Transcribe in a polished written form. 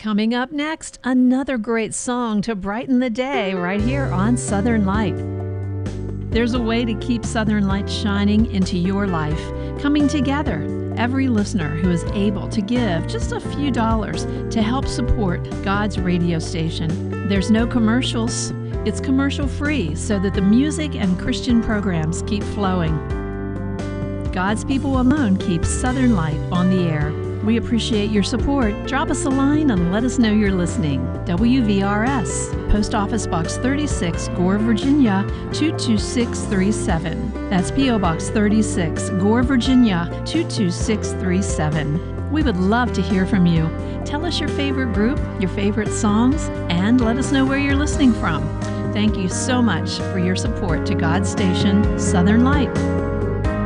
Coming up next, another great song to brighten the day right here on Southern Light. There's a way to keep Southern Light shining into your life, coming together. Every listener who is able to give just a few dollars to help support God's radio station. There's no commercials. It's commercial free so that the music and Christian programs keep flowing. God's people alone keep Southern Light on the air. We appreciate your support. Drop us a line and let us know you're listening. WVRS, Post Office Box 36, Gore, Virginia, 22637. That's P.O. Box 36, Gore, Virginia, 22637. We would love to hear from you. Tell us your favorite group, your favorite songs, and let us know where you're listening from. Thank you so much for your support to God's station, Southern Light.